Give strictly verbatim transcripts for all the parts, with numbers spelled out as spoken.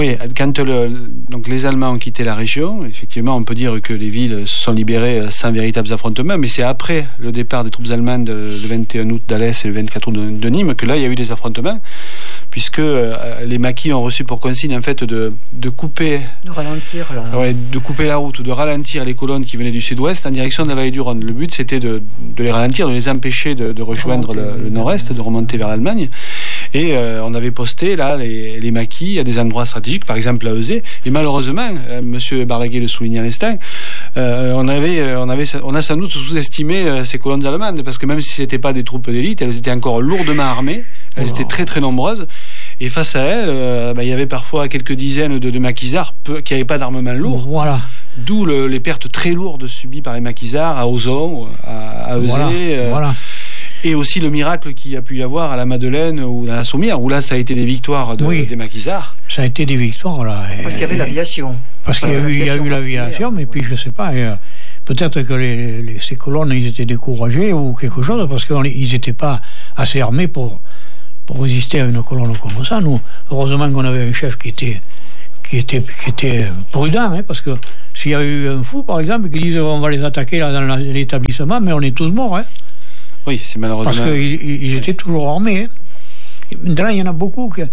Oui, quand le, donc les Allemands ont quitté la région, effectivement, on peut dire que les villes se sont libérées sans véritables affrontements, mais c'est après le départ des troupes allemandes le vingt et un août d'Alès et le vingt-quatre août de, de Nîmes que là, il y a eu des affrontements, puisque euh, les maquis ont reçu pour consigne, en fait, de, de couper... De ralentir, là. Ouais, de couper la route, de ralentir les colonnes qui venaient du sud-ouest en direction de la vallée du Rhône. Le but, c'était de, de les ralentir, de les empêcher de, de rejoindre le, le nord-est, de remonter vers l'Allemagne. Et euh, on avait posté, là, les, les maquis à des endroits stratégiques, par exemple à Euzé. Et malheureusement, euh, M. Barlaguet le soulignait à l'instant, euh, on, avait, on, avait, on a sans doute sous-estimé euh, ces colonnes allemandes, parce que même si ce n'étaient pas des troupes d'élite, elles étaient encore lourdement armées, elles étaient très très nombreuses. Et face à elles, euh, bah, il y avait parfois quelques dizaines de, de maquisards peu, qui n'avaient pas d'armement lourd. Voilà. D'où le, les pertes très lourdes subies par les maquisards à Ozon, à, à Euzé. Voilà. Euh, voilà. Et aussi le miracle qu'il y a pu y avoir à la Madeleine ou à la Sommière, où là ça a été des victoires de, oui. des maquisards. Ça a été des victoires là. Parce qu'il y avait l'aviation. Parce qu'il y a eu, il y a eu l'aviation, mais puis je sais pas, euh, peut-être que les, les, ces colonnes ils étaient découragés ou quelque chose, parce qu'ils n'étaient pas assez armés pour, pour résister à une colonne comme ça. Nous, heureusement qu'on avait un chef qui était, qui était, qui était prudent, hein, parce que s'il y a eu un fou, par exemple, qui disait on va les attaquer là, dans l'établissement, mais on est tous morts. Hein. Oui, c'est malheureusement. Parce qu'ils ils étaient toujours armés. Hein. Maintenant, il y en a beaucoup. Que,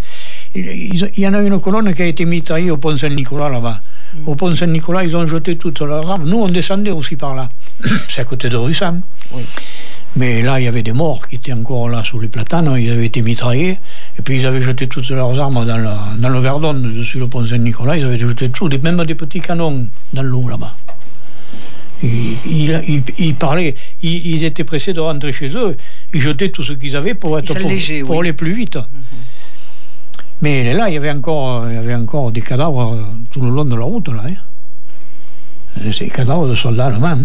il y en a une colonne qui a été mitraillée au pont Saint-Nicolas, là-bas. Mm. Au pont Saint-Nicolas, ils ont jeté toutes leurs armes. Nous, on descendait aussi par là. C'est à côté de Russam. Oui. Mais là, il y avait des morts qui étaient encore là sous les platanes. Ils avaient été mitraillés. Et puis, ils avaient jeté toutes leurs armes dans, la, dans le Verdon, dessus le pont Saint-Nicolas. Ils avaient jeté tout, même des petits canons dans l'eau, là-bas. Ils, ils, ils, ils parlaient, ils, ils étaient pressés de rentrer chez eux, ils jetaient tout ce qu'ils avaient pour, être, pour, léger, pour oui. aller plus vite. Mm-hmm. Mais là, il y avait encore, il y avait encore des cadavres tout le long de la route, là. Hein. Des cadavres de soldats allemands. Hein.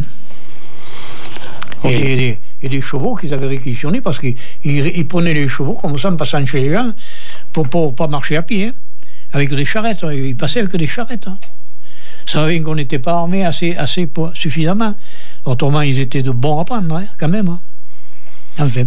Et, oui. des, des, et des chevaux qu'ils avaient réquisitionnés parce qu'ils ils, ils prenaient les chevaux comme ça en passant chez les gens pour ne pas marcher à pied, hein, avec des charrettes. Ils passaient avec des charrettes. Hein. Ça veut dire qu'on n'était pas armés assez, assez pour, suffisamment. Autrement, ils étaient de bons à prendre, hein, quand même. Hein. Enfin.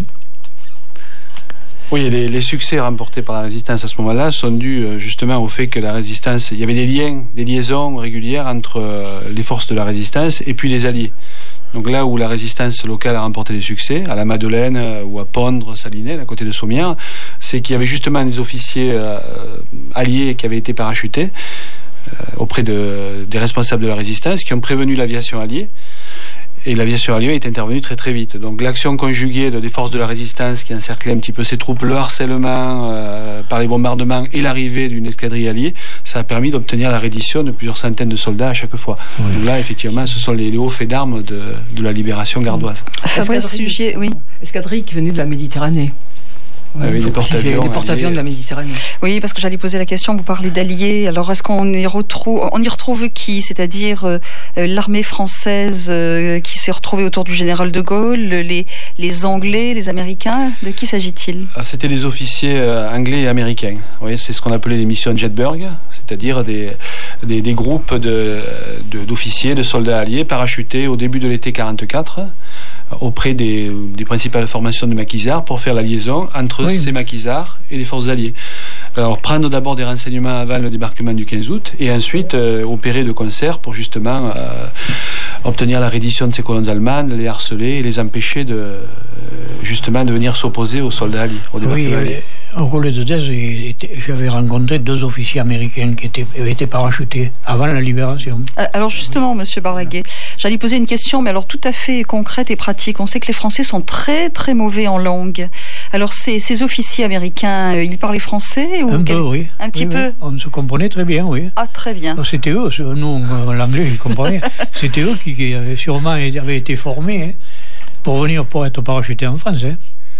Oui, les, les succès remportés par la résistance à ce moment-là sont dus euh, justement au fait que la résistance, il y avait des liens, des liaisons régulières entre euh, les forces de la résistance et puis les alliés. Donc là où la résistance locale a remporté des succès, à la Madeleine euh, ou à Pondre, Salinel, à côté de Sommières, c'est qu'il y avait justement des officiers euh, alliés qui avaient été parachutés euh, auprès de, des responsables de la résistance qui ont prévenu l'aviation alliée. Et l'aviation alliée est intervenue très très vite. Donc l'action conjuguée de, des forces de la résistance qui encerclaient un petit peu ces troupes, le harcèlement euh, par les bombardements et l'arrivée d'une escadrille alliée, ça a permis d'obtenir la reddition de plusieurs centaines de soldats à chaque fois. Oui. Donc là, effectivement, ce sont les, les hauts faits d'armes de, de la libération gardoise. Fabrice Sugier, oui. Escadrille qui venait de la Méditerranée. Ah oui, des porte-avions, des porte-avions de la Méditerranée. Oui, parce que j'allais poser la question, vous parlez d'alliés, alors est-ce qu'on y retrouve, on y retrouve qui? C'est-à-dire euh, l'armée française euh, qui s'est retrouvée autour du général de Gaulle, les, les Anglais, les Américains, de qui s'agit-il? ah, C'était les officiers euh, anglais et américains. Oui, c'est ce qu'on appelait les missions Jedburgh, c'est-à-dire des, des, des groupes de, de, d'officiers, de soldats alliés parachutés au début de l'été quarante-quatre auprès des, des principales formations de maquisards pour faire la liaison entre oui. ces maquisards et les forces alliées. Alors prendre d'abord des renseignements avant le débarquement du quinze août et ensuite euh, opérer de concert pour justement euh, obtenir la reddition de ces colonnes allemandes, les harceler et les empêcher de euh, justement de venir s'opposer aux soldats alliés, au débarquement oui, allié. Au Relais de Dez, j'avais rencontré deux officiers américains qui étaient, avaient été parachutés avant la libération. Alors justement, Monsieur Barlaguet, j'allais poser une question, mais alors tout à fait concrète et pratique. On sait que les Français sont très très mauvais en langue. Alors ces, ces officiers américains, euh, ils parlaient français ou Un quel... peu, oui. Un petit oui, peu. Oui. On se comprenait très bien, oui. Ah, très bien. C'était eux, nous, l'anglais, ils comprenaient. C'était eux qui, qui avaient sûrement avaient été formés hein, pour venir pour être parachutés en France. Hein.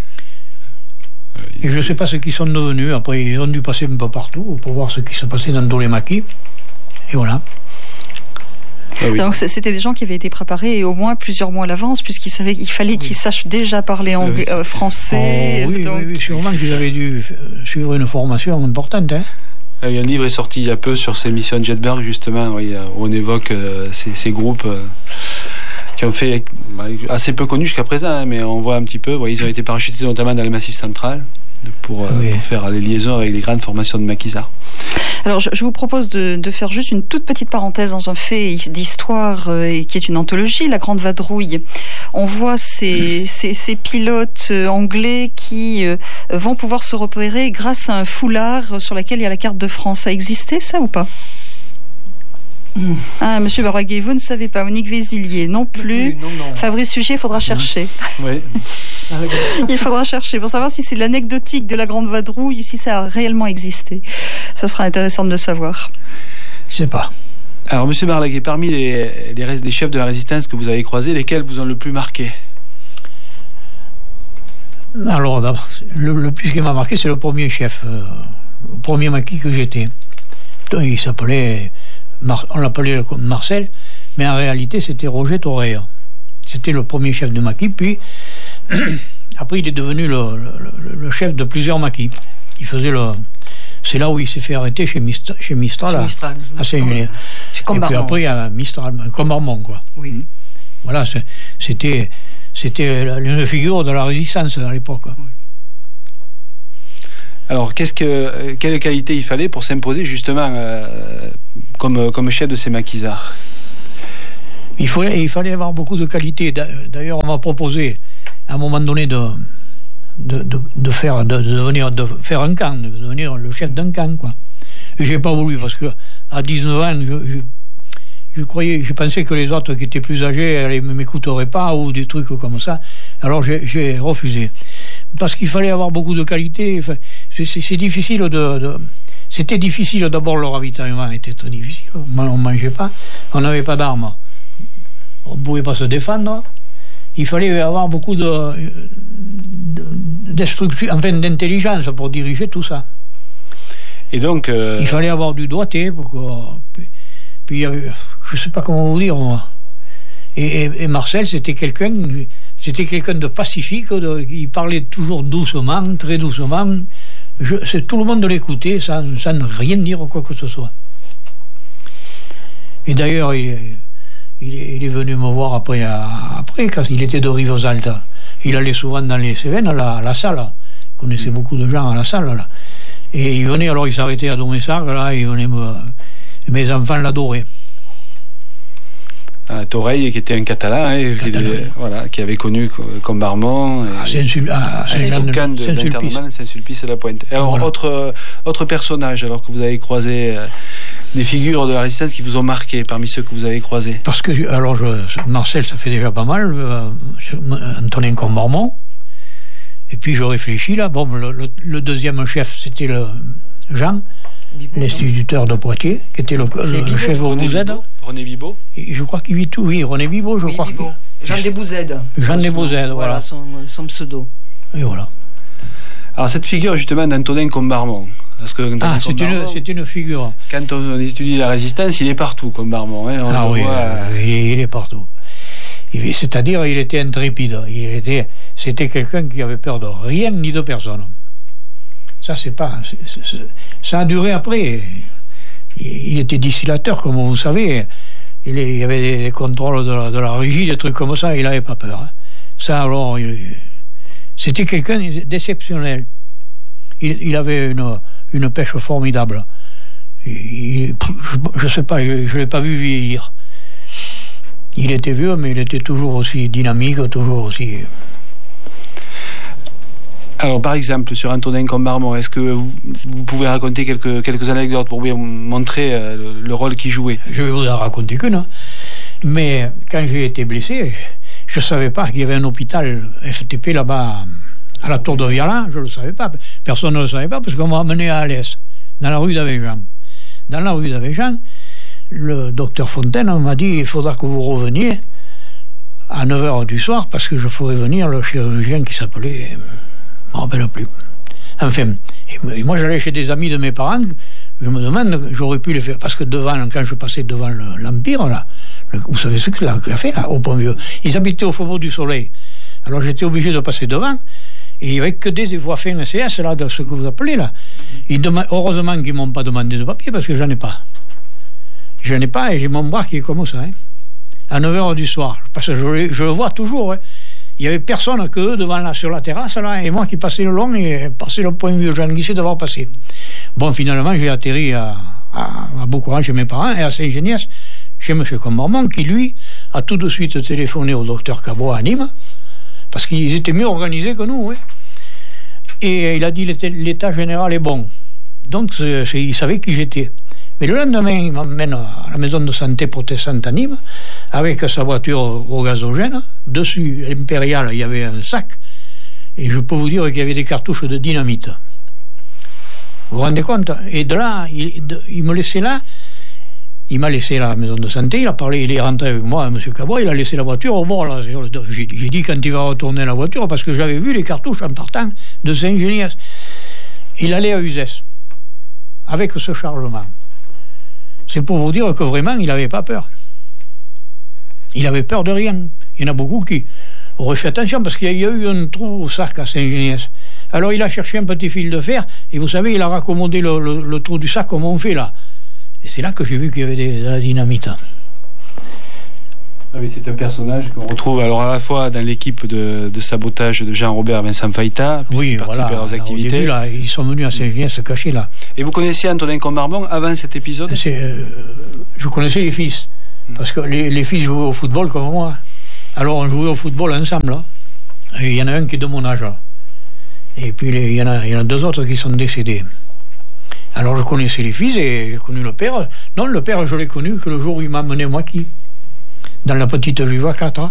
Et je ne sais pas ce qu'ils sont devenus. Après, ils ont dû passer un peu partout pour voir ce qui se passait dans tous les maquis. Et voilà. Ah oui. Donc c'était des gens qui avaient été préparés au moins plusieurs mois à l'avance, puisqu'il savaient, il fallait oui. qu'ils sachent déjà parler anglais, oui, euh, français. Oh, oui, donc... oui, oui, sûrement qu'ils avaient dû suivre une formation importante. Hein. Un livre est sorti il y a peu sur ces missions Jedburgh, justement. Oui, on évoque euh, ces, ces groupes euh, qui ont fait assez peu connus jusqu'à présent, hein, mais on voit un petit peu. Ouais, ils ont été parachutés notamment dans le Massif central pour, euh, oui. pour faire les liaisons avec les grandes formations de maquisards. Alors, je, je vous propose de, de faire juste une toute petite parenthèse dans un fait d'histoire euh, qui est une anthologie, La Grande Vadrouille. On voit ces, ces, ces pilotes anglais qui euh, vont pouvoir se repérer grâce à un foulard sur lequel il y a la carte de France. Ça existait, ça, ou pas? Mmh. Ah, Monsieur Balaguer, vous ne savez pas. Monique Vézilier non plus. Non, non. Fabrice Suchet, il faudra chercher. Oui. Il faudra chercher pour savoir si c'est l'anecdotique de la Grande Vadrouille ou si ça a réellement existé. Ça sera intéressant de le savoir. Je sais pas. Alors, Monsieur Balaguer, parmi les, les, les chefs de la résistance que vous avez croisés, lesquels vous ont le plus marqué? Alors, le, le plus qui m'a marqué, c'est le premier chef, euh, le premier maquis que j'étais. Il s'appelait... Mar- on l'appelait Marcel, mais en réalité c'était Roger Torreira. C'était le premier chef de maquis, puis après il est devenu le, le, le chef de plusieurs maquis. Il faisait le... C'est là où il s'est fait arrêter chez, Mistra, chez Mistral, chez Mistral à, à Saint-Julien. Chez Et puis après il y a Mistral, Combarmont, quoi. Oui. Voilà, c'est, c'était, c'était une figure de la résistance à l'époque. Oui. Alors, qu'est-ce que, quelle qualité il fallait pour s'imposer justement euh, comme, comme chef de ces maquisards? il, faut, il fallait avoir beaucoup de qualité. D'ailleurs, on m'a proposé à un moment donné de, de, de, de, faire, de, de, devenir, de faire un camp, de devenir le chef d'un camp, quoi. Et j'ai pas voulu parce que à dix-neuf ans, je, je, je croyais, je pensais que les autres qui étaient plus âgés ne m'écouteraient pas ou des trucs comme ça. Alors j'ai, j'ai refusé. Parce qu'il fallait avoir beaucoup de qualité. C'est, c'est, c'est difficile de, de... C'était difficile d'abord, le ravitaillement était très difficile. On ne mangeait pas. On n'avait pas d'armes. On ne pouvait pas se défendre. Il fallait avoir beaucoup de, de, d'instruction, enfin d'intelligence pour diriger tout ça. Et donc, euh... il fallait avoir du doigté. Pour que... Puis, je ne sais pas comment vous dire, moi. Et, et, et Marcel, c'était quelqu'un... C'était quelqu'un de pacifique, de, il parlait toujours doucement, très doucement. Je, c'est, tout le monde l'écoutait sans, sans rien dire quoi que ce soit. Et d'ailleurs, il, il, il est venu me voir après, après quand il était de Rivesaltes. Il allait souvent dans les Cévennes, à la, la salle. Il connaissait beaucoup de gens à la salle. Là. Et il venait, alors il s'arrêtait à Domessargues, là, il venait me... Mes enfants l'adoraient. À Torreil, qui était un Catalan, hein, qui, était, voilà, qui avait connu Combarmont, ah, Saint-Sulpice, ah, Saint-Sulpice de l'internement, Saint-Sulpice et la Pointe. Alors, voilà. autre, autre personnage, alors que vous avez croisé euh, des figures de la résistance qui vous ont marqué parmi ceux que vous avez croisés? Parce que, alors, je, Marcel, ça fait déjà pas mal, euh, Antonin Combarmont, et puis je réfléchis là, bon, le, le, le deuxième chef, c'était le Jean, Bibot, l'instituteur de Poitiers, qui était le, le, le chef au Bouzède. René Bibot. Et je crois qu'il vit tout, oui, René Bibot, je oui, crois. Bibot. Que... Jean des Bouzèdes. Jean des Bouzèdes, voilà. Voilà son, son pseudo. Et voilà. Alors cette figure justement d'Antonin Combarmont, parce que ah, c'est une, c'est une figure. Quand on étudie la résistance, il est partout, Combarmont. Hein, on ah oui, voit, euh, il, est, il est partout. Il, c'est-à-dire, il était intrépide. Il était, c'était quelqu'un qui avait peur de rien ni de personne. Ça, c'est pas. C'est, c'est, ça a duré après. Il était distillateur, comme vous savez. Il y avait des contrôles de la, de la régie, des trucs comme ça, il n'avait pas peur. Hein. Ça, alors, il, c'était quelqu'un d'exceptionnel. Il, il avait une, une pêche formidable. Il, je ne sais pas, je ne l'ai pas vu vieillir. Il était vieux, mais il était toujours aussi dynamique, toujours aussi... Alors, par exemple, sur Antonin Combarmont, est-ce que vous, vous pouvez raconter quelques, quelques anecdotes pour bien montrer euh, le, le rôle qu'il jouait? Je vais vous en raconter qu'une. Mais quand j'ai été blessé, je ne savais pas qu'il y avait un hôpital F T P là-bas, à la Tour de Vialan. Je ne le savais pas. Personne ne le savait pas, parce qu'on m'a amené à Alès, dans la rue d'Avéjan. Dans la rue d'Avéjan, le docteur Fontaine m'a dit, il faudra que vous reveniez à neuf heures du soir, parce que je ferai venir le chirurgien qui s'appelait... Je ne me rappelle plus. Enfin, et moi j'allais chez des amis de mes parents, je me demande, j'aurais pu les faire, parce que devant, quand je passais devant le, l'Empire, là, le, vous savez ce qu'il a fait là, au Pont-Vieux, ils habitaient au Faubourg du Soleil. Alors j'étais obligé de passer devant, et il n'y avait que des voies fins S S, là, de ce que vous appelez là. Ils dema- heureusement qu'ils ne m'ont pas demandé de papier, parce que j'en ai pas. J'en ai pas, et j'ai mon bras qui est comme ça, hein, à neuf heures du soir, parce que je, je le vois toujours, hein. Il n'y avait personne que eux devant là, sur la terrasse, là, et moi qui passais le long et passais le point de vue, j'en glissais d'avoir passé. Bon, finalement, j'ai atterri à, à, à Beaucourant chez mes parents, et à Saint-Geniès, chez M. Combarmont, qui lui a tout de suite téléphoné au docteur Cabot à Nîmes, parce qu'ils étaient mieux organisés que nous. Hein. Et il a dit l'état général est bon. Donc c'est, c'est, il savait qui j'étais. Mais le lendemain, il m'emmène à la maison de santé protestante à Nîmes, avec sa voiture au gazogène. Dessus, à l'Impérial, il y avait un sac, et je peux vous dire qu'il y avait des cartouches de dynamite. Vous vous rendez compte? Et de là, il, de, il me laissait là, il m'a laissé à la maison de santé, il a parlé, il est rentré avec moi, M. Cabot, il a laissé la voiture au bord, là. J'ai, j'ai dit quand il va retourner la voiture, parce que j'avais vu les cartouches en partant de Saint-Geniès. Il allait à Uzès, avec ce chargement. C'est pour vous dire que vraiment, il n'avait pas peur. Il avait peur de rien. Il y en a beaucoup qui auraient fait attention, parce qu'il y a eu un trou au sac à Saint-Geniès. Alors il a cherché un petit fil de fer, et vous savez, il a raccommodé le, le, le trou du sac comme on fait là. Et c'est là que j'ai vu qu'il y avait des, de la dynamite. Ah oui, c'est un personnage qu'on retrouve alors à la fois dans l'équipe de, de sabotage de Jean-Robert Vincent Fayta, oui, voilà, à leurs activités. Au début, là, ils sont venus à Saint-Geniès se cacher là. Et vous connaissiez Antonin Combarmont avant cet épisode? c'est, euh, Je connaissais les fils, parce que les, les fils jouaient au football comme moi. Alors on jouait au football ensemble. Là. Et il y en a un qui est de mon âge. Là. Et puis les, il, y en a, il y en a deux autres qui sont décédés. Alors je connaissais les fils et j'ai connu le père. Non, le père, je l'ai connu que le jour où il m'a amené au maquis, dans la petite Viva quatre,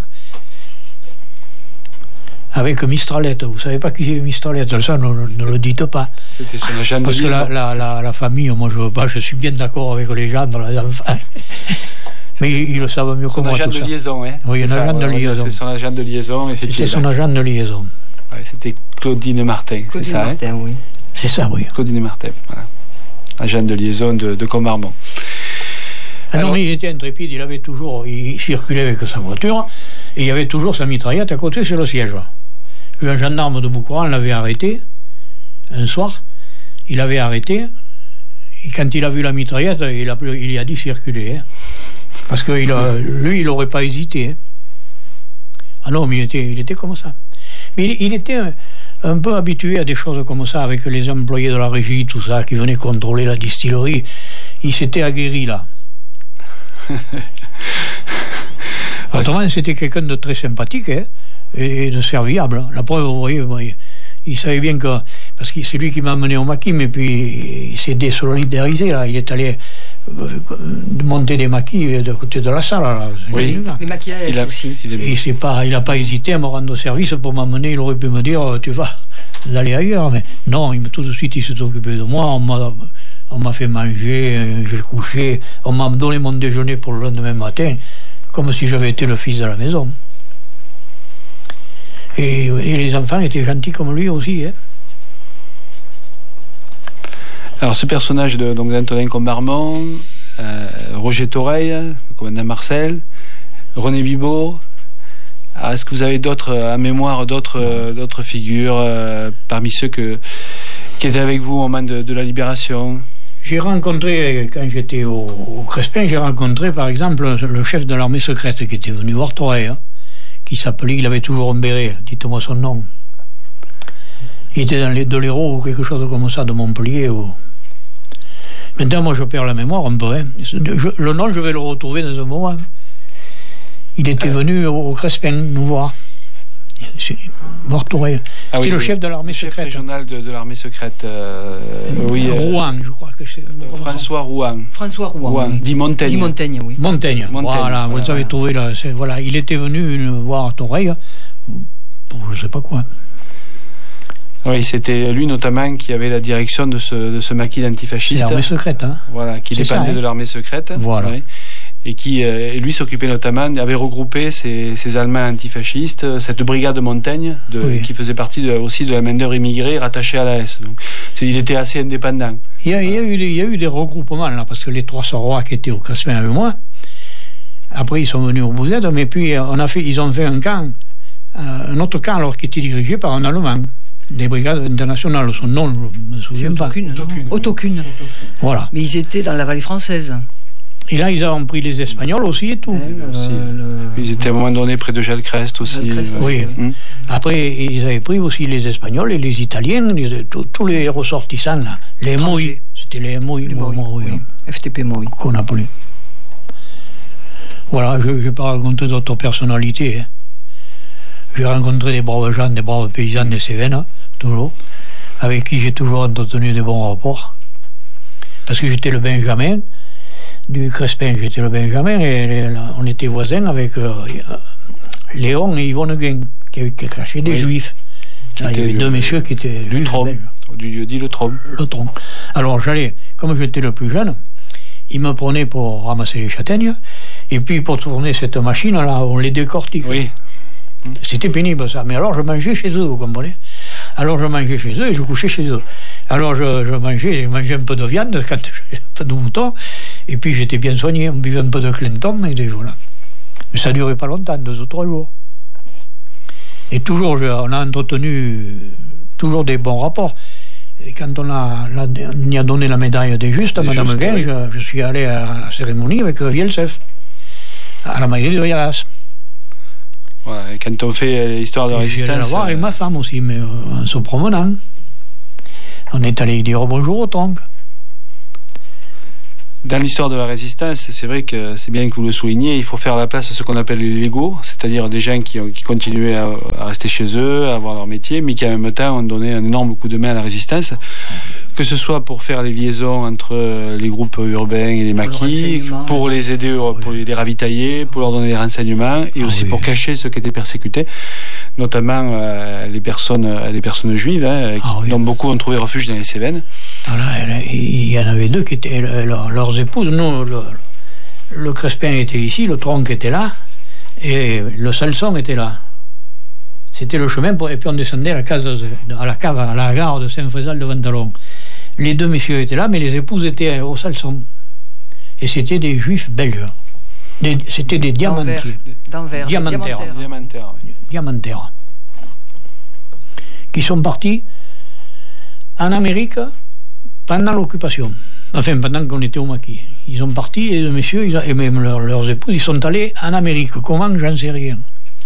avec Mistralette. Vous savez pas qui c'est Mistralette, ça ne, ne le dites pas. C'était son agent de Parce que la, la, la, la famille, moi je veux pas, je suis bien d'accord avec les gens dans la enfin, mais ils, ils le savent mieux que moi. Son agent de ça. liaison, hein. Oui, un agent de liaison. C'est son agent de liaison, effectivement. C'était son agent de liaison. Ouais, c'était Claudine Martin, Claudine c'est ça, Martin, hein oui. C'est ça, oui. Claudine Martin, voilà. Agent de liaison de, de Combarmont. Ah non, mais il était intrépide, il avait toujours, il circulait avec sa voiture, et il y avait toujours sa mitraillette à côté sur le siège. Un gendarme de Beaucourant l'avait arrêté, un soir, il l'avait arrêté, et quand il a vu la mitraillette, il a, il y a dit circuler, hein, parce que il a, lui, il n'aurait pas hésité. Hein. Ah non, mais il était, il était comme ça. Mais il, il était un, un peu habitué à des choses comme ça, avec les employés de la régie, tout ça, qui venaient contrôler la distillerie. Il s'était aguerri là. Autrement, c'était quelqu'un de très sympathique, hein, et de serviable. La preuve, vous voyez, vous voyez, il savait bien que, parce que c'est lui qui m'a amené au maquis, mais puis il s'est désolidarisé là. Il est allé euh, monter des maquis de côté de la salle. Là. Oui, les maquillages il a, aussi. Il n'a c'est pas, il a pas hésité à me rendre service pour m'amener. Il aurait pu me dire, tu vas aller ailleurs, mais non. Il, tout de suite, il s'est occupé de moi. On m'a, on m'a fait manger, j'ai couché, on m'a donné mon déjeuner pour le lendemain matin, comme si j'avais été le fils de la maison. Et, et les enfants étaient gentils comme lui aussi. Hein. Alors ce personnage de, donc, d'Antonin Combarmont, euh, Roger Toreille, le commandant Marcel, René Bibaud. Alors, est-ce que vous avez d'autres, à mémoire d'autres, euh, d'autres figures euh, parmi ceux que, qui étaient avec vous au moment de, de la libération? J'ai rencontré, quand j'étais au, au Crespin, j'ai rencontré par exemple le chef de l'armée secrète qui était venu voir Toreille, hein, qui s'appelait, il avait toujours un béret, dites-moi son nom. Il était dans les, de l'Hérault ou quelque chose comme ça, de Montpellier. Ou... Maintenant, moi, je perds la mémoire un peu. Hein. Je, le nom, je vais le retrouver dans un moment. Il était venu au, au Crespin nous voir. C'est mort Touré. Ah c'est oui, le chef de l'armée chef secrète. régional de, de l'armée secrète. Euh, oui, Rouen, je crois que c'est. François Rouen. François Rouen. Rouen. Oui. Dit Montaigne. Dit Montaigne, oui. Montaigne. Montaigne. Voilà, voilà, vous avez trouvé là. C'est, voilà, il était venu voir Toreille pour je sais pas quoi. Oui, c'était lui notamment qui avait la direction de ce, de ce maquis d'antifascistes. L'armée secrète, hein. Voilà, qui c'est dépendait ça, hein. de l'armée secrète. Voilà. Oui. Et qui, euh, lui, s'occupait notamment, avait regroupé ces, ces Allemands antifascistes, cette brigade de Montaigne, de, oui. qui faisait partie de, aussi de la main-d'œuvre immigrée rattachée à l'A S. Donc, il était assez indépendant. Il y a, voilà. il y a, eu, des, il y a eu des regroupements, là, parce que les trois Sorois qui étaient au Crespin avec moi, après ils sont venus au Bouzette, mais puis on a fait, ils ont fait un camp, euh, un autre camp alors qui était dirigé par un Allemand. Des brigades internationales, son nom, je ne me souviens pas. Autocune. Voilà. Mais ils étaient dans la vallée française. Et là, ils ont pris les Espagnols aussi et tout. Euh, aussi. Le... Ils étaient à un moment donné près de Gelcrest aussi. Gelcrest, oui. Hum. Après, ils avaient pris aussi les Espagnols et les Italiens, les, tous les ressortissants, là. Les Mouilles. C'était les Mouilles. Les Mouilles, oui. F T P Moi. Qu'on appelait. Voilà, je n'ai pas rencontré d'autres personnalités. Hein. J'ai rencontré des braves gens, des braves paysans des Cévennes, hein, toujours, avec qui j'ai toujours entretenu de bons rapports. Parce que j'étais le Benjamin du Crespin, j'étais le Benjamin, et les, on était voisins avec euh, Léon et Yvonne Guin, qui, qui cachaient des oui. Juifs. Là, il y avait le, deux messieurs qui étaient du Trom, du lieu-dit le Trom. Le Trom. Alors j'allais, comme j'étais le plus jeune, ils me prenaient pour ramasser les châtaignes, et puis pour tourner cette machine-là, on les décortique. Oui. C'était pénible ça, mais alors je mangeais chez eux, vous comprenez. Alors je mangeais chez eux et je couchais chez eux. Alors je, je mangeais, je mangeais un peu de viande, quand j'avais un peu de mouton, et puis j'étais bien soigné, on buvait un peu de Clinton et des jours là. Mais ça ne durait pas longtemps, deux ou trois jours. Et toujours, je, on a entretenu toujours des bons rapports. Et quand on a, la, on y a donné la médaille des justes à Madame Guin, oui. je, je suis allé à la cérémonie avec Vielseff, à la mairie de Yalas. Voilà, et quand on fait l'histoire de et résistance... J'ai la voir avec ma femme aussi, mais euh, en se promenant. On est allé dire bonjour au tronc. Dans l'histoire de la résistance, c'est vrai que c'est bien que vous le souligniez, il faut faire la place à ce qu'on appelle les légaux, c'est-à-dire des gens qui, qui continuaient à, à rester chez eux, à avoir leur métier, mais qui en même temps ont donné un énorme coup de main à la résistance, que ce soit pour faire les liaisons entre les groupes urbains et les maquis, pour, pour les aider, pour les ravitailler, pour leur donner des renseignements, et ah aussi oui. pour cacher ceux qui étaient persécutés, notamment euh, les, personnes, les personnes juives, hein, ah qui, oui. dont beaucoup ont trouvé refuge dans les Cévennes. Voilà, il y en avait deux qui étaient leurs, leurs épouses. Nous, le, le Crespin était ici, le tronc était là, et le Salson était là. C'était le chemin, pour, et puis on descendait à la, case de, à la cave, à la gare de Saint-Frézal de Ventalon. Les deux messieurs étaient là, mais les épouses étaient au Salson. Et c'était des juifs belges. Des, c'était des diamantiers. D'Anvers. Diamantaires. Diamantaires, oui. Diamantaires. Qui sont partis en Amérique pendant l'occupation. Enfin, pendant qu'on était au maquis. Ils sont partis, et les messieurs, ils, et même leurs, leurs épouses, ils sont allés en Amérique. Comment, j'en sais rien.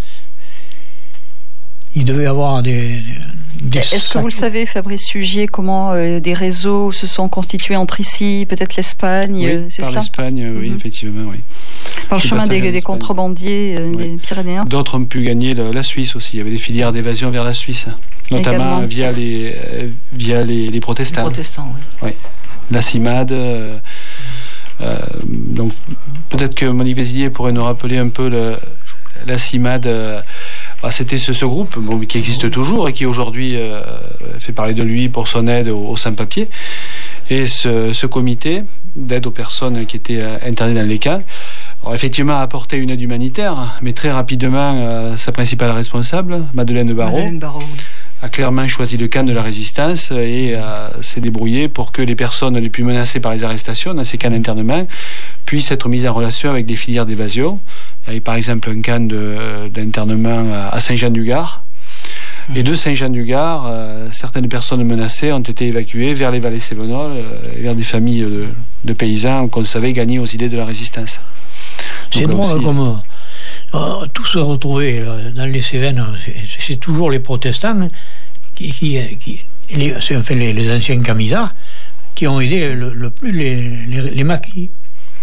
Il devait y avoir des... des Est-ce sacs. Que vous le savez, Fabrice Sugier, comment euh, des réseaux se sont constitués entre ici, peut-être l'Espagne, oui, euh, c'est par ça l'Espagne, mm-hmm. oui, effectivement, oui. Par le chemin des, des contrebandiers euh, oui. des Pyrénéens. D'autres ont pu gagner le, la Suisse aussi. Il y avait des filières d'évasion vers la Suisse, notamment Également. via les euh, via les, les protestants. Les protestants, oui. oui. La CIMAD. Euh, euh, donc peut-être que Monique Vézillier pourrait nous rappeler un peu le, la CIMAD. Euh, bah, c'était ce, ce groupe bon, qui existe toujours et qui aujourd'hui euh, fait parler de lui pour son aide aux, aux sans-papiers. Et ce, ce comité d'aide aux personnes qui étaient euh, internées dans les camps, alors effectivement a apporté une aide humanitaire, mais très rapidement euh, sa principale responsable, Madeleine Barrault, Madeleine Barrault. a clairement choisi le camp de la résistance et euh, s'est débrouillé pour que les personnes les plus menacées par les arrestations dans ces camps d'internement puissent être mises en relation avec des filières d'évasion. Il y avait par exemple un camp de, d'internement à Saint-Jean-du-Gard. Mmh. Et de Saint-Jean-du-Gard, euh, certaines personnes menacées ont été évacuées vers les vallées cévenoles, euh, vers des familles de, de paysans qu'on savait gagner aux idées de la résistance. C'est Donc, drôle aussi, comme euh, tout se retrouvait là, dans les Cévennes, c'est, c'est toujours les protestants qui, qui, qui les, c'est, enfin, les, les anciens camisards qui ont aidé le, le plus les, les, les maquis.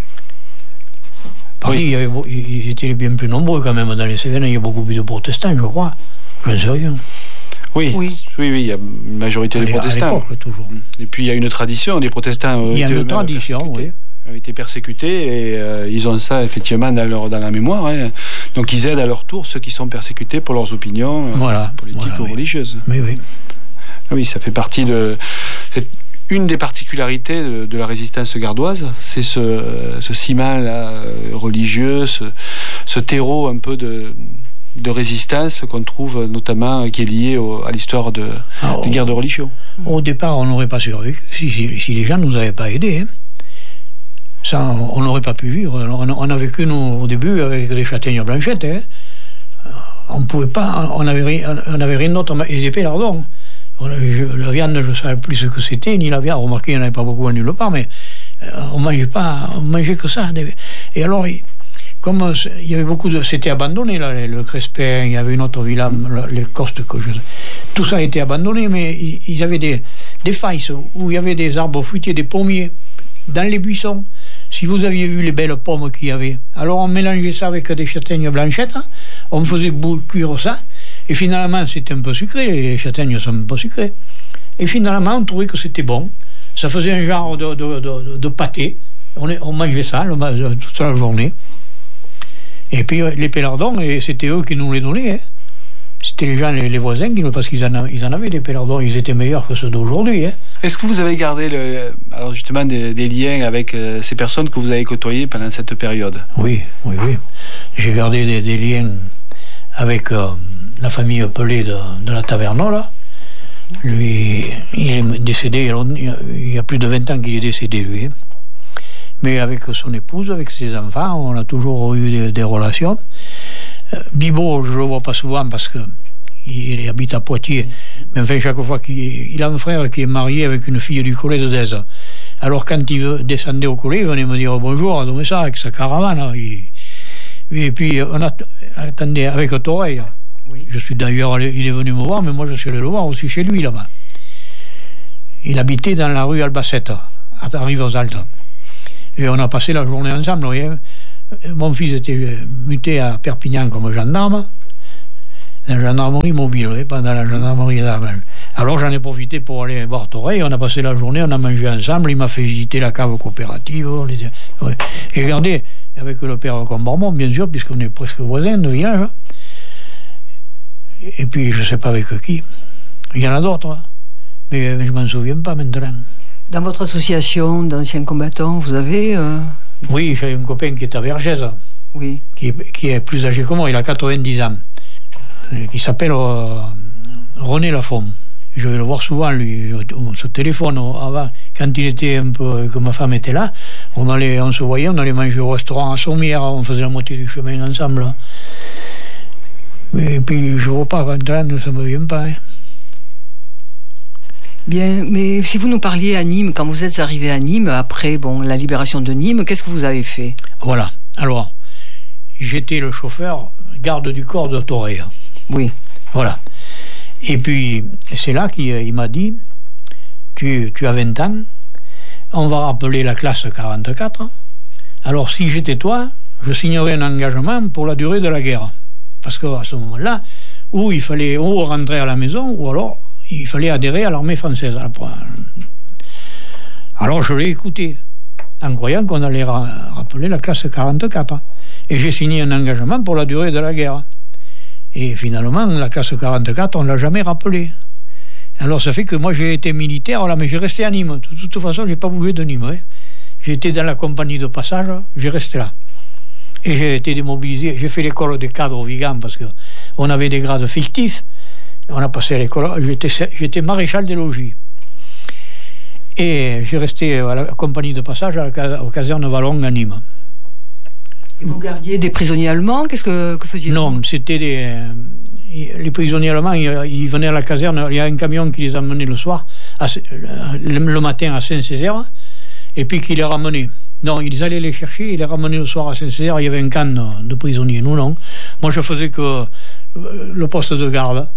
Oui. Il y avait, ils étaient bien plus nombreux quand même dans les Cévennes, il y a beaucoup plus de protestants, je crois. Je ne sais rien. Oui, oui, oui, oui, il y a une majorité de protestants. À l'époque, toujours. Et puis il y a une tradition, des protestants. Il y a une tradition, oui. ont été persécutés et euh, ils ont ça effectivement dans, leur, dans la mémoire. Hein. Donc ils aident à leur tour ceux qui sont persécutés pour leurs opinions voilà, euh, politiques voilà, ou oui. religieuses. Oui, oui. Oui, ça fait partie de... C'est une des particularités de, de la résistance gardoise, c'est ce, ce ciment là, religieux, ce, ce terreau un peu de... de résistance qu'on trouve notamment, qui est lié au, à l'histoire de, Alors, des guerres de religion. Au départ, on n'aurait pas survécu si, si, si les gens ne nous avaient pas aidés. Hein. Ça, on n'aurait pas pu vivre. On, on a vécu, nous, au début, avec des châtaignes blanchettes. Hein. On pouvait pas, on n'avait rien, on avait rien d'autre, les épées lardons. La viande, je ne savais plus ce que c'était, ni la viande. Remarquez, il n'y en avait pas beaucoup à nulle part, mais on ne mangeait pas, on mangeait que ça. Et alors, comme il y avait beaucoup de... C'était abandonné, là, le Crespin, il y avait une autre villa, les Costes, que je... tout ça a été abandonné, mais ils avaient des, des failles où il y avait des arbres fruitiers, des pommiers, dans les buissons. Si vous aviez vu les belles pommes qu'il y avait, alors on mélangeait ça avec des châtaignes blanchettes, on faisait cuire ça, et finalement c'était un peu sucré, les châtaignes sont un peu sucrées. Et finalement on trouvait que c'était bon, ça faisait un genre de, de, de, de pâté, on, on mangeait ça le, toute la journée. Et puis les pélardons, et c'était eux qui nous les donnaient, hein. C'était les gens, les, les voisins, qui, parce qu'ils en, ils en avaient des pélardons, ils étaient meilleurs que ceux d'aujourd'hui. Hein. Est-ce que vous avez gardé le, alors justement des, des liens avec euh, ces personnes que vous avez côtoyées pendant cette période? Oui, oui, oui. J'ai gardé des, des liens avec euh, la famille Pelé de, de la Taverneau, là. Lui, il est décédé, il y a, il y a plus de vingt ans qu'il est décédé, lui. Hein. Mais avec son épouse, avec ses enfants, on a toujours eu des, des relations. Euh, Bibo, je ne le vois pas souvent parce que il, il habite à Poitiers. Mais enfin, chaque fois qu'il il a un frère qui est marié avec une fille du Collet de Dèze. Alors, quand il descendait au Collet, il venait me dire bonjour, donc ça, avec sa caravane. Hein, il, et puis, on a, attendez, avec Toreille. Oui. Je suis d'ailleurs, il est venu me voir, mais moi, je suis allé le voir aussi chez lui, là-bas. Il habitait dans la rue Albacete, à Rivesaltes. Et on a passé la journée ensemble, vous voyez. Mon fils était muté à Perpignan comme gendarme, dans la gendarmerie mobile, oui, pendant la gendarmerie d'Armel. Alors j'en ai profité pour aller voir Toreille, on a passé la journée, on a mangé ensemble, il m'a fait visiter la cave coopérative. On était, ouais. Et regardez, avec le père Combormont, bien sûr, puisqu'on est presque voisins de village. Hein. Et puis je ne sais pas avec qui. Il y en a d'autres, hein. mais, mais je ne m'en souviens pas maintenant. Dans votre association d'anciens combattants, vous avez... Euh... Oui, j'ai un copain qui est à Vergès, oui. qui, est, qui est plus âgé que moi, il a quatre-vingt-dix ans, qui s'appelle euh, René Lafont. Je vais le voir souvent, lui, on se téléphone avant, quand il était un peu, que ma femme était là, on, allait, on se voyait, on allait manger au restaurant à Sommières, on faisait la moitié du chemin ensemble. Et puis je ne vois pas, maintenant, ça ne me vient pas. Hein. Bien, mais si vous nous parliez à Nîmes, quand vous êtes arrivé à Nîmes, après bon, la libération de Nîmes, qu'est-ce que vous avez fait? Voilà, alors, j'étais le chauffeur garde du corps de Toreille. Oui. Voilà. Et puis, c'est là qu'il il m'a dit, tu, tu as vingt ans, on va rappeler la classe quarante-quatre, alors si j'étais toi, je signerais un engagement pour la durée de la guerre. Parce qu'à ce moment-là, ou il fallait ou rentrer à la maison, ou alors... il fallait adhérer à l'armée française. Alors je l'ai écouté, en croyant qu'on allait ra- rappeler la classe quarante-quatre. Et j'ai signé un engagement pour la durée de la guerre. Et finalement, la classe quarante-quatre, on ne l'a jamais rappelée. Alors ça fait que moi j'ai été militaire, là, mais j'ai resté à Nîmes. De toute façon, je n'ai pas bougé de Nîmes. Hein. J'ai été dans la compagnie de passage, j'ai resté là. Et j'ai été démobilisé. J'ai fait l'école des cadres au Vigan parce qu'on avait des grades fictifs. On a passé à l'école, j'étais, j'étais maréchal des logis. Et j'ai resté à la compagnie de passage à la, aux casernes Vallon à Nîmes. Et vous gardiez des prisonniers allemands? Qu'est-ce que, que faisiez-vous? Non, c'était des, les prisonniers allemands, ils, ils venaient à la caserne, il y a un camion qui les emmenait le soir, à, le, le matin à Saint-Césaire, et puis qui les ramenait. Non, ils allaient les chercher, ils les ramenaient le soir à Saint-Césaire, il y avait un camp de, de prisonniers. Nous, non. Moi, je faisais que le poste de garde.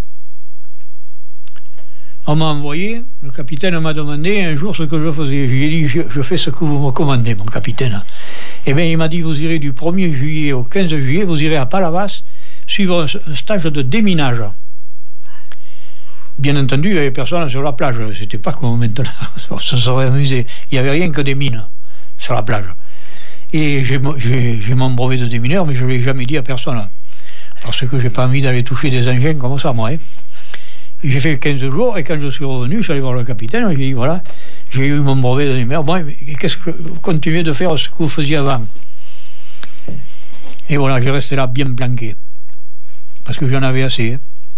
On m'a envoyé, le capitaine m'a demandé un jour ce que je faisais. J'ai dit, je, je fais ce que vous me commandez, mon capitaine. Eh bien, il m'a dit, vous irez du premier juillet au quinze juillet, vous irez à Palavas, suivre un, un stage de déminage. Bien entendu, il n'y avait personne sur la plage. C'était pas comme maintenant, on se serait amusé. Il n'y avait rien que des mines sur la plage. Et j'ai, j'ai, j'ai mon brevet de démineur, mais je ne l'ai jamais dit à personne. Parce que je n'ai pas envie d'aller toucher des engins comme ça, moi. Hein. J'ai fait quinze jours, et quand je suis revenu, je suis allé voir le capitaine, et j'ai dit, voilà, j'ai eu mon brevet de démineur, bon, qu'est-ce que je continuez de faire ce que vous faisiez avant? Et voilà, j'ai resté là bien planqué, parce que j'en avais assez. Hein.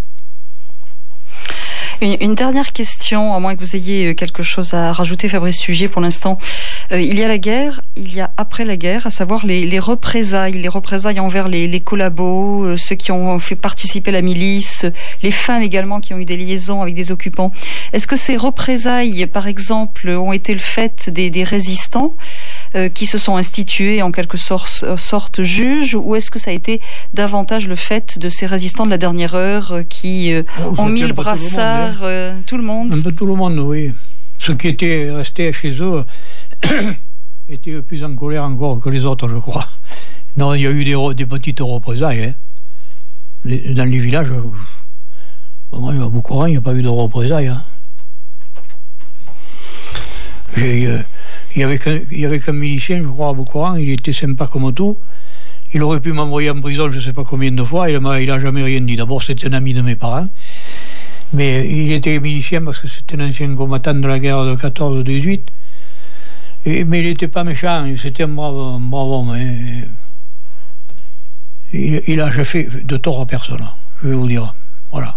Une, une dernière question, à moins que vous ayez quelque chose à rajouter, Fabrice Sugier, pour l'instant. Euh, il y a la guerre, il y a après la guerre, à savoir les, les représailles, les représailles envers les, les collabos, euh, ceux qui ont fait participer la milice, les femmes également qui ont eu des liaisons avec des occupants. Est-ce que ces représailles, par exemple, ont été le fait des, des résistants euh, qui se sont institués en quelque sorte, sorte juges, ou est-ce que ça a été davantage le fait de ces résistants de la dernière heure euh, qui euh, oh, ont mis le brassard, tout le, monde, hein. tout le monde, un peu tout le monde, oui. Ceux qui étaient restés chez eux, était plus en colère encore que les autres, je crois. Non, il y a eu des, des petites représailles. Hein. Les, dans les villages, moi, à Boucoran, il n'y a pas eu de représailles. Hein. J'ai, euh, il y avait qu'un, il y avait qu'un milicien, je crois, à Boucoran, il était sympa comme tout. Il aurait pu m'envoyer en prison, je ne sais pas combien de fois, il n'a il a jamais rien dit. D'abord, c'était un ami de mes parents, mais il était milicien parce que c'était un ancien combattant de la guerre de quatorze dix-huit. Et, mais il n'était pas méchant, c'était un brave, un brave homme. Hein. Il, il a jamais fait de tort à personne, je vais vous dire. Voilà.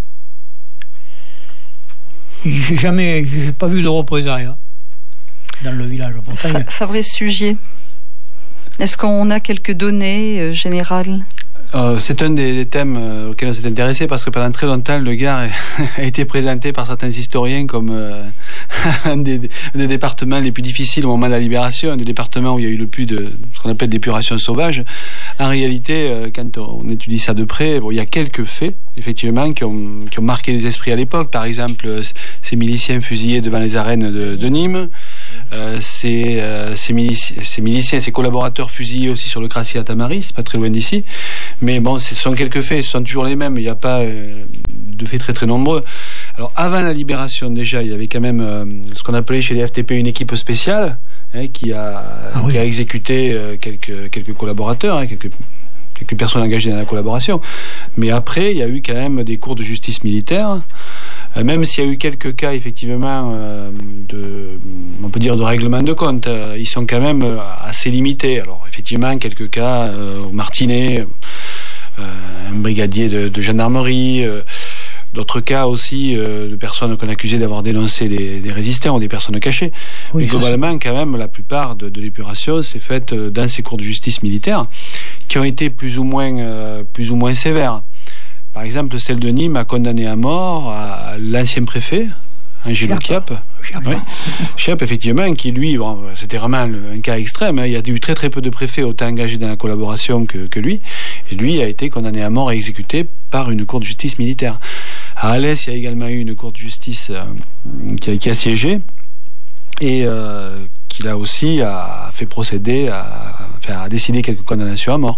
J'ai jamais, j'ai pas vu de représailles hein, dans le village. Pourtant, Fa- Fabrice Sugier, est-ce qu'on a quelques données euh, générales? Euh, c'est un des, des thèmes euh, auxquels on s'est intéressé parce que pendant très longtemps le Gard a été présenté par certains historiens comme euh, un, des, un des départements les plus difficiles au moment de la libération, un des départements où il y a eu le plus de ce qu'on appelle d'épuration sauvage. En réalité, euh, quand on étudie ça de près, bon, il y a quelques faits effectivement qui ont, qui ont marqué les esprits à l'époque. Par exemple, ces miliciens fusillés devant les arènes de, de Nîmes, euh, ces, euh, ces, milici- ces miliciens, ces collaborateurs fusillés aussi sur le Crassier à Tamaris, pas très loin d'ici. Mais bon, ce sont quelques faits, ce sont toujours les mêmes, il n'y a pas euh, de faits très très nombreux. Alors avant la libération déjà, il y avait quand même euh, ce qu'on appelait chez les F T P une équipe spéciale hein, qui, a, ah oui. qui a exécuté euh, quelques, quelques collaborateurs, hein, quelques, quelques personnes engagées dans la collaboration. Mais après, il y a eu quand même des cours de justice militaire, euh, même s'il y a eu quelques cas effectivement euh, de, on peut dire de règlement de compte, euh, ils sont quand même assez limités. Alors effectivement, quelques cas euh, au Martinet, Euh, un brigadier de, de gendarmerie, euh, d'autres cas aussi euh, de personnes qu'on accusait d'avoir dénoncé des, des résistants ou des personnes cachées. Oui, mais globalement, quand même, la plupart de, de l'épuration s'est faite dans ces cours de justice militaire qui ont été plus ou moins, euh, plus ou moins sévères. Par exemple, celle de Nîmes a condamné à mort à l'ancien préfet, Angelo Chiappe. Oui. Chiappe, effectivement, qui lui, bon, c'était vraiment un cas extrême. Hein. Il y a eu très très peu de préfets autant engagés dans la collaboration que, que lui. Et lui a été condamné à mort et exécuté par une cour de justice militaire. À Alès, il y a également eu une cour de justice euh, qui, a, qui a siégé et euh, qui là aussi a fait procéder, à, enfin, a décidé quelques condamnations à mort.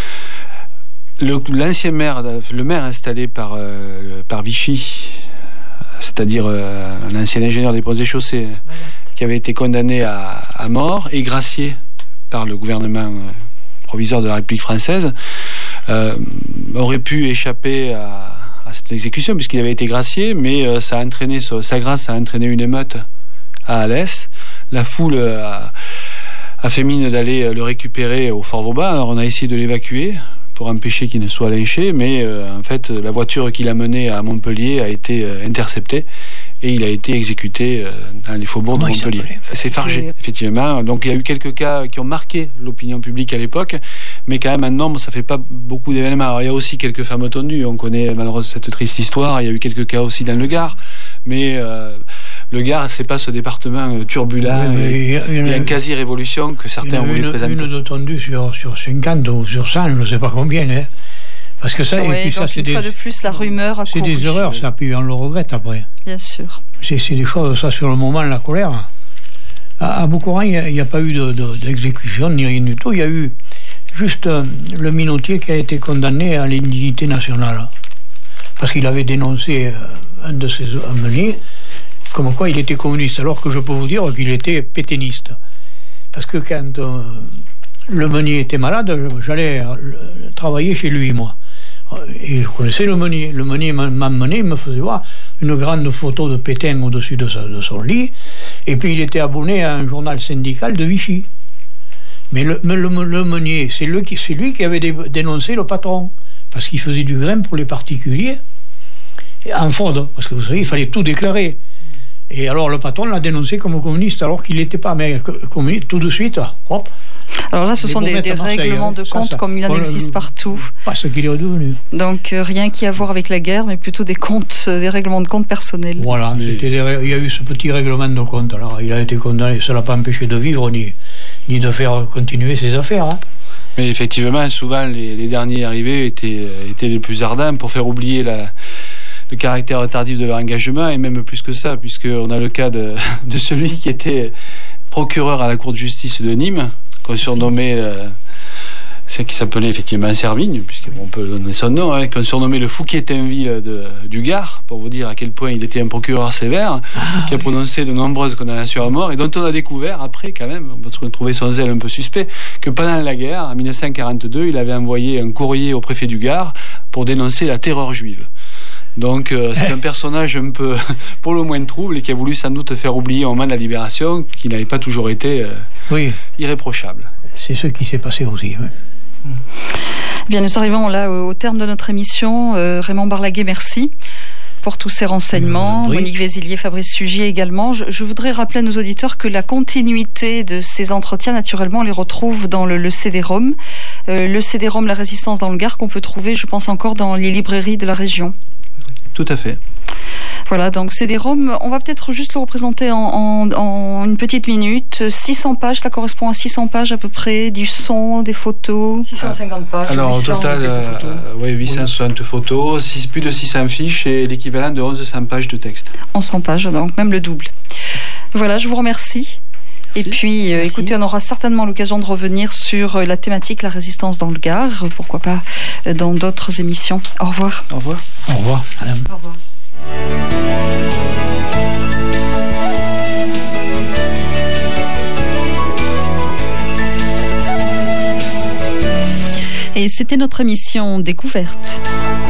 Le, l'ancien maire, le maire installé par, euh, par Vichy, c'est-à-dire euh, un ancien ingénieur des ponts et chaussées, voilà, qui avait été condamné à, à mort et gracié par le gouvernement euh, provisoire de la République française, euh, aurait pu échapper à, à cette exécution puisqu'il avait été gracié, mais euh, ça a entraîné, sa grâce a entraîné une émeute à Alès. La foule a, a fait mine d'aller le récupérer au Fort Vauban. Alors on a essayé de l'évacuer pour empêcher qu'il ne soit lynché, mais euh, en fait la voiture qui l'a mené à Montpellier a été euh, interceptée et il a été exécuté euh, dans les faubourgs de Montpellier. C'est Fargé, c'est... effectivement. Donc il y a eu quelques cas qui ont marqué l'opinion publique à l'époque, mais quand même en nombre ça fait pas beaucoup d'événements. Alors il y a aussi quelques femmes tondues, on connaît malheureusement cette triste histoire, il y a eu quelques cas aussi dans le Gard, mais euh, le Gard, c'est pas ce département turbulent oui, et, il y a, il y a, et en quasi-révolution que certains ont voulu présenter. Une de tendue sur, sur cinquante ou sur cent, je ne sais pas combien. Hein. Parce que ça, oui, et puis donc ça, c'est une des, fois de plus, la rumeur a c'est couru. Des erreurs, ça, puis on le regrette après. Bien sûr. C'est, c'est des choses, ça, sur le moment, la colère. À, à Boucoran, il n'y a, a pas eu de, de, d'exécution, ni rien du tout. Il y a eu juste euh, le minotier qui a été condamné à l'indignité nationale. Parce qu'il avait dénoncé euh, un de ses meuniers, comme quoi il était communiste, alors que je peux vous dire qu'il était pétainiste. Parce que quand euh, le meunier était malade, j'allais euh, travailler chez lui, moi. Et je connaissais le meunier. Le meunier m'a emmené, il me faisait voir une grande photo de Pétain au-dessus de, sa, de son lit, et puis il était abonné à un journal syndical de Vichy. Mais le, le, le meunier, c'est lui, qui, c'est lui qui avait dé, dénoncé le patron, parce qu'il faisait du grain pour les particuliers, en fraude, parce que vous savez, il fallait tout déclarer. Et alors le patron l'a dénoncé comme communiste alors qu'il n'était pas, mais communiste tout de suite, hop. Alors là, ce sont des, des règlements hein, de compte ça, ça. comme il en existe le, partout. Pas ce qu'il est devenu. Donc euh, rien qui a à voir avec la guerre, mais plutôt des comptes, euh, des règlements de compte personnels. Voilà, mais... c'était des, il y a eu ce petit règlement de compte. Alors il a été condamné, ça ne l'a pas empêché de vivre ni, ni de faire continuer ses affaires. Hein. Mais effectivement, souvent les, les derniers arrivés étaient, étaient les plus ardents pour faire oublier la... le caractère tardif de leur engagement, et même plus que ça, puisqu'on a le cas de, de celui qui était procureur à la cour de justice de Nîmes, qu'on surnommait, euh, c'est qui s'appelait effectivement Servigne, puisqu'on peut donner son nom, hein, qu'on surnommait le Fouquier-Tinville de, du Gard, pour vous dire à quel point il était un procureur sévère, ah, qui a oui. prononcé de nombreuses condamnations à mort, et dont on a découvert après, quand même, parce qu'on trouvait son zèle un peu suspect, que pendant la guerre, en dix-neuf cent quarante-deux, il avait envoyé un courrier au préfet du Gard pour dénoncer la terreur juive. Donc euh, c'est un personnage un peu pour le moins trouble et qui a voulu sans doute faire oublier au moment de la libération qu'il n'avait pas toujours été euh, oui. irréprochable. C'est ce qui s'est passé aussi. Oui. Bien, nous arrivons là au terme de notre émission. Euh, Raymond Barlaguet, merci pour tous ces renseignements. Oui. Monique Vézillier, Fabrice Sugier également. Je, je voudrais rappeler à nos auditeurs que la continuité de ces entretiens, naturellement, on les retrouve dans le, le C D-ROM. Euh, le C D-ROM, la résistance dans le Gard, qu'on peut trouver, je pense, encore dans les librairies de la région. Tout à fait. Voilà, donc C D-ROM, on va peut-être juste le représenter en, en, en une petite minute. six cents pages, ça correspond à six cents pages à peu près, du son, des photos. six cent cinquante pages. Alors au total, euh, oui, huit cent soixante oui. photos, six, plus de six cents fiches et l'équivalent de onze cents pages de texte. En cent pages, donc même le double. Voilà, je vous remercie. Et puis, euh, écoutez, on aura certainement l'occasion de revenir sur euh, la thématique, la résistance dans le Gard, pourquoi pas euh, dans d'autres émissions. Au revoir. Au revoir. Au revoir, madame. Au revoir. Et c'était notre émission Découverte.